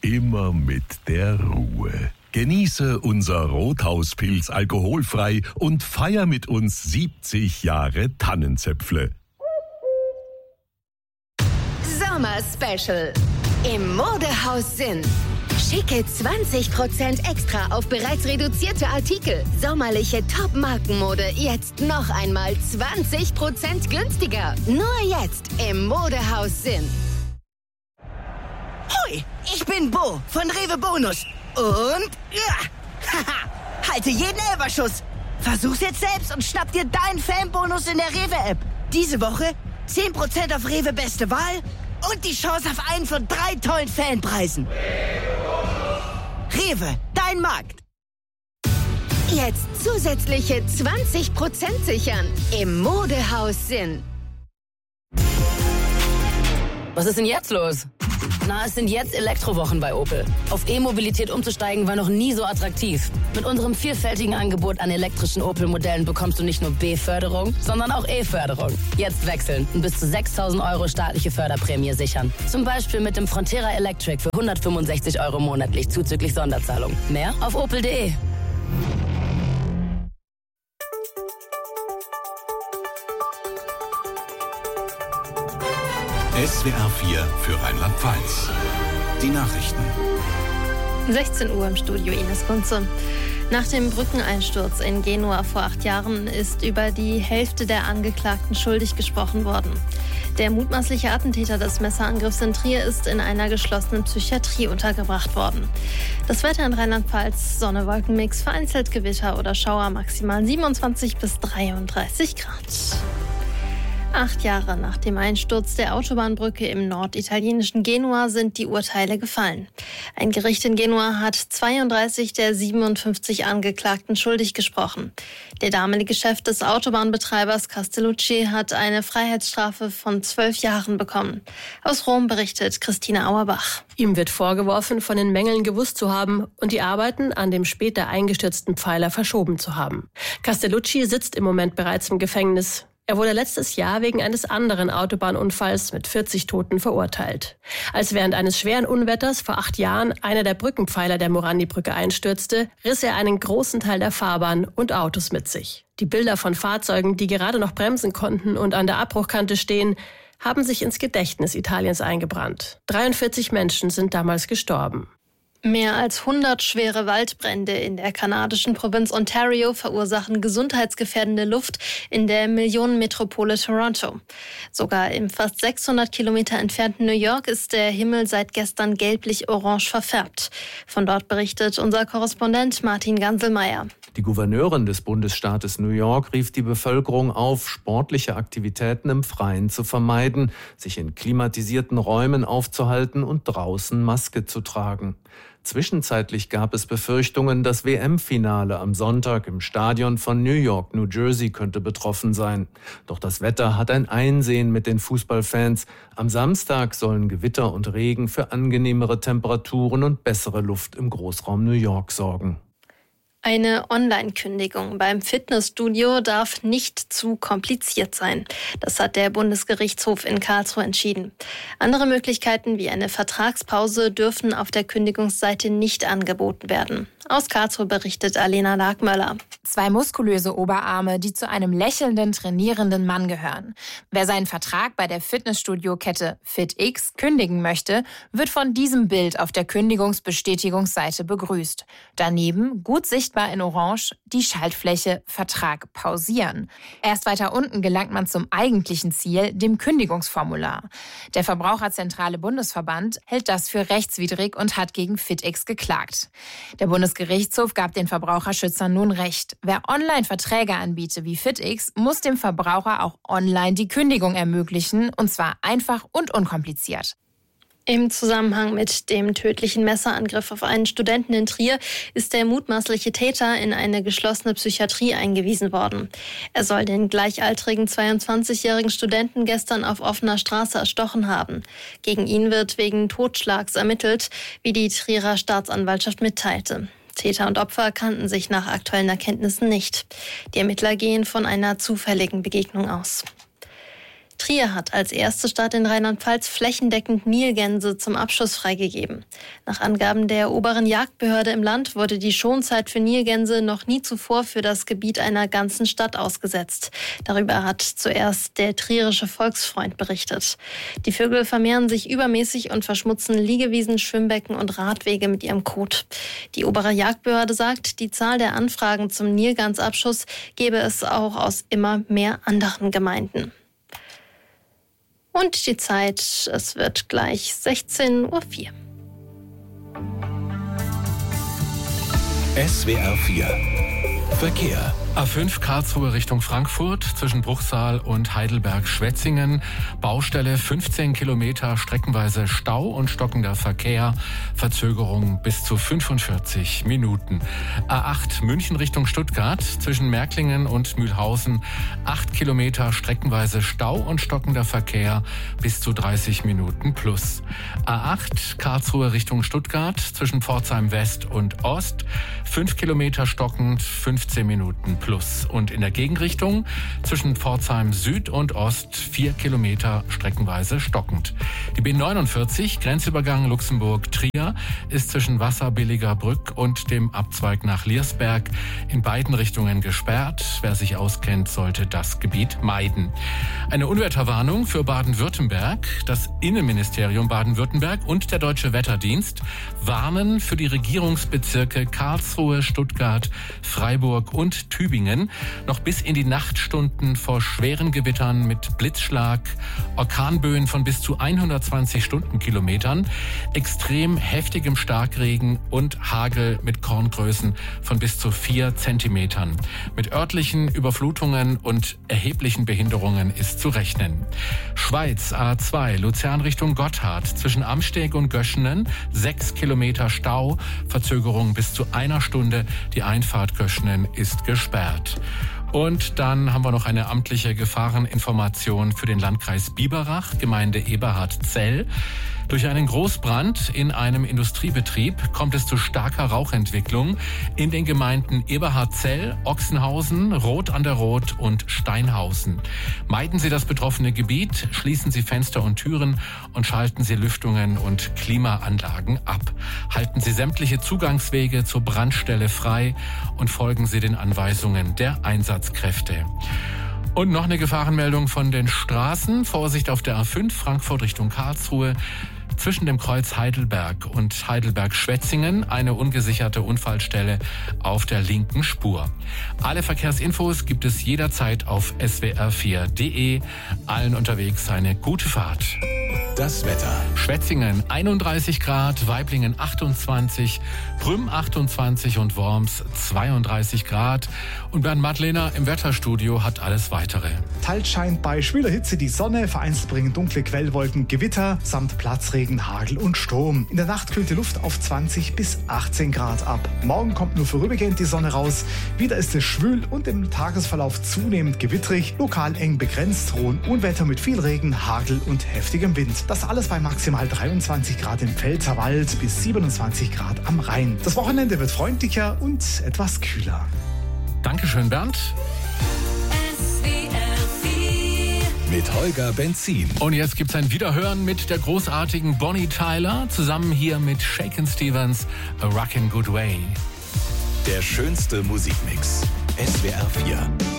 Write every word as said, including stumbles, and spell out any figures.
immer mit der Ruhe. Genieße unser Rothauspilz alkoholfrei und feier mit uns siebzig Jahre Tannenzäpfle. Sommer Special im Modehaus Sinn. Schicke zwanzig Prozent extra auf bereits reduzierte Artikel. Sommerliche Top-Markenmode jetzt noch einmal zwanzig Prozent günstiger. Nur jetzt im Modehaus Sinn. Hoi, ich bin Bo von Rewe Bonus. Und ja, haha, halte jeden Elberschuss. Versuch's jetzt selbst und schnapp dir deinen Fanbonus in der Rewe-App. Diese Woche zehn Prozent auf Rewe Beste Wahl und die Chance auf einen von drei tollen Fanpreisen. Rewe, dein Markt. Jetzt zusätzliche zwanzig Prozent sichern im Modehaus Sinn. Was ist denn jetzt los? Na, es sind jetzt Elektrowochen bei Opel. Auf E-Mobilität umzusteigen war noch nie so attraktiv. Mit unserem vielfältigen Angebot an elektrischen Opel-Modellen bekommst du nicht nur B-Förderung, sondern auch E-Förderung. Jetzt wechseln und bis zu sechstausend Euro staatliche Förderprämie sichern. Zum Beispiel mit dem Frontera Electric für hundertfünfundsechzig Euro monatlich zuzüglich Sonderzahlung. Mehr auf opel punkt de. S W R vier für Rheinland-Pfalz. Die Nachrichten. sechzehn Uhr im Studio, Ines Kunze. Nach dem Brückeneinsturz in Genua vor acht Jahren ist über die Hälfte der Angeklagten schuldig gesprochen worden. Der mutmaßliche Attentäter des Messerangriffs in Trier ist in einer geschlossenen Psychiatrie untergebracht worden. Das Wetter in Rheinland-Pfalz: Sonne, Wolkenmix, vereinzelt Gewitter oder Schauer, maximal siebenundzwanzig bis dreiunddreißig Grad. Acht Jahre nach dem Einsturz der Autobahnbrücke im norditalienischen Genua sind die Urteile gefallen. Ein Gericht in Genua hat zweiunddreißig der siebenundfünfzig Angeklagten schuldig gesprochen. Der damalige Chef des Autobahnbetreibers Castellucci hat eine Freiheitsstrafe von zwölf Jahren bekommen. Aus Rom berichtet Christina Auerbach. Ihm wird vorgeworfen, von den Mängeln gewusst zu haben und die Arbeiten an dem später eingestürzten Pfeiler verschoben zu haben. Castellucci sitzt im Moment bereits im Gefängnis. Er wurde letztes Jahr wegen eines anderen Autobahnunfalls mit vierzig Toten verurteilt. Als während eines schweren Unwetters vor acht Jahren einer der Brückenpfeiler der Morandi-Brücke einstürzte, riss er einen großen Teil der Fahrbahn und Autos mit sich. Die Bilder von Fahrzeugen, die gerade noch bremsen konnten und an der Abbruchkante stehen, haben sich ins Gedächtnis Italiens eingebrannt. dreiundvierzig Menschen sind damals gestorben. Mehr als hundert schwere Waldbrände in der kanadischen Provinz Ontario verursachen gesundheitsgefährdende Luft in der Millionenmetropole Toronto. Sogar im fast sechshundert Kilometer entfernten New York ist der Himmel seit gestern gelblich-orange verfärbt. Von dort berichtet unser Korrespondent Martin Ganselmeier. Die Gouverneurin des Bundesstaates New York rief die Bevölkerung auf, sportliche Aktivitäten im Freien zu vermeiden, sich in klimatisierten Räumen aufzuhalten und draußen Maske zu tragen. Zwischenzeitlich gab es Befürchtungen, das W M-Finale am Sonntag im Stadion von New York, New Jersey könnte betroffen sein. Doch das Wetter hat ein Einsehen mit den Fußballfans. Am Samstag sollen Gewitter und Regen für angenehmere Temperaturen und bessere Luft im Großraum New York sorgen. Eine Online-Kündigung beim Fitnessstudio darf nicht zu kompliziert sein. Das hat der Bundesgerichtshof in Karlsruhe entschieden. Andere Möglichkeiten wie eine Vertragspause dürfen auf der Kündigungsseite nicht angeboten werden. Aus Karlsruhe berichtet Alena Lagmöller. Zwei muskulöse Oberarme, die zu einem lächelnden, trainierenden Mann gehören. Wer seinen Vertrag bei der Fitnessstudio-Kette FitX kündigen möchte, wird von diesem Bild auf der Kündigungsbestätigungsseite begrüßt. Daneben, gut sichtbar in Orange, die Schaltfläche Vertrag pausieren. Erst weiter unten gelangt man zum eigentlichen Ziel, dem Kündigungsformular. Der Verbraucherzentrale Bundesverband hält das für rechtswidrig und hat gegen FitX geklagt. Der Bundesgerichtshof gab den Verbraucherschützern nun recht. Wer Online-Verträge anbietet wie FitX, muss dem Verbraucher auch online die Kündigung ermöglichen, und zwar einfach und unkompliziert. Im Zusammenhang mit dem tödlichen Messerangriff auf einen Studenten in Trier ist der mutmaßliche Täter in eine geschlossene Psychiatrie eingewiesen worden. Er soll den gleichaltrigen zweiundzwanzigjährigen Studenten gestern auf offener Straße erstochen haben. Gegen ihn wird wegen Totschlags ermittelt, wie die Trierer Staatsanwaltschaft mitteilte. Täter und Opfer kannten sich nach aktuellen Erkenntnissen nicht. Die Ermittler gehen von einer zufälligen Begegnung aus. Trier hat als erste Stadt in Rheinland-Pfalz flächendeckend Nilgänse zum Abschuss freigegeben. Nach Angaben der oberen Jagdbehörde im Land wurde die Schonzeit für Nilgänse noch nie zuvor für das Gebiet einer ganzen Stadt ausgesetzt. Darüber hat zuerst der Trierische Volksfreund berichtet. Die Vögel vermehren sich übermäßig und verschmutzen Liegewiesen, Schwimmbecken und Radwege mit ihrem Kot. Die obere Jagdbehörde sagt, die Zahl der Anfragen zum Nilgansabschuss gebe es auch aus immer mehr anderen Gemeinden. Und die Zeit, es wird gleich sechzehn Uhr vier. S W R vier Verkehr. A fünf Karlsruhe Richtung Frankfurt zwischen Bruchsal und Heidelberg-Schwetzingen. Baustelle fünfzehn Kilometer, streckenweise Stau und stockender Verkehr. Verzögerung bis zu fünfundvierzig Minuten. A acht München Richtung Stuttgart zwischen Märklingen und Mühlhausen. acht Kilometer, streckenweise Stau und stockender Verkehr bis zu dreißig Minuten plus. A acht Karlsruhe Richtung Stuttgart zwischen Pforzheim West und Ost. fünf Kilometer stockend, fünfzehn Minuten plus. Und in der Gegenrichtung zwischen Pforzheim Süd und Ost vier Kilometer streckenweise stockend. Die B neunundvierzig, Grenzübergang Luxemburg-Trier, ist zwischen Wasserbilliger Brück und dem Abzweig nach Liersberg in beiden Richtungen gesperrt. Wer sich auskennt, sollte das Gebiet meiden. Eine Unwetterwarnung für Baden-Württemberg. Das Innenministerium Baden-Württemberg und der Deutsche Wetterdienst warnen für die Regierungsbezirke Karlsruhe, Stuttgart, Freiburg und Tübingen noch bis in die Nachtstunden vor schweren Gewittern mit Blitzschlag, Orkanböen von bis zu hundertzwanzig Stundenkilometern, extrem heftigem Starkregen und Hagel mit Korngrößen von bis zu vier Zentimetern. Mit örtlichen Überflutungen und erheblichen Behinderungen ist zu rechnen. Schweiz A zwei, Luzern Richtung Gotthard, zwischen Amsteg und Göschenen, sechs Kilometer Stau, Verzögerung bis zu einer Stunde. Die Einfahrt Göschenen ist gesperrt. Und dann haben wir noch eine amtliche Gefahreninformation für den Landkreis Biberach, Gemeinde Eberhard-Zell. Durch einen Großbrand in einem Industriebetrieb kommt es zu starker Rauchentwicklung in den Gemeinden Eberhard-Zell, Ochsenhausen, Roth an der Roth und Steinhausen. Meiden Sie das betroffene Gebiet, schließen Sie Fenster und Türen und schalten Sie Lüftungen und Klimaanlagen ab. Halten Sie sämtliche Zugangswege zur Brandstelle frei und folgen Sie den Anweisungen der Einsatzkräfte. Und noch eine Gefahrenmeldung von den Straßen. Vorsicht auf der A fünf Frankfurt Richtung Karlsruhe. Zwischen dem Kreuz Heidelberg und Heidelberg-Schwetzingen eine ungesicherte Unfallstelle auf der linken Spur. Alle Verkehrsinfos gibt es jederzeit auf S W R vier Punkt de. Allen unterwegs eine gute Fahrt. Das Wetter. Schwetzingen einunddreißig Grad, Waiblingen achtundzwanzig, Prüm achtundzwanzig und Worms zweiunddreißig Grad. Und Bernd Madlener im Wetterstudio hat alles Weitere. Teils scheint bei schwüler Hitze die Sonne, vereinzelt bringen dunkle Quellwolken Gewitter samt Platzregen, Hagel und Sturm. In der Nacht kühlt die Luft auf zwanzig bis achtzehn Grad ab. Morgen kommt nur vorübergehend die Sonne raus. Wieder ist es schwül und im Tagesverlauf zunehmend gewittrig, lokal eng begrenzt, rohen Unwetter mit viel Regen, Hagel und heftigem Wind. Das alles bei maximal dreiundzwanzig Grad im Pfälzerwald bis siebenundzwanzig Grad am Rhein. Das Wochenende wird freundlicher und etwas kühler. Dankeschön, Bernd. Mit Holger Benzin. Und jetzt gibt's ein Wiederhören mit der großartigen Bonnie Tyler, zusammen hier mit Shakin' Stevens, A Rockin' Good Way. Der schönste Musikmix. S W R vier.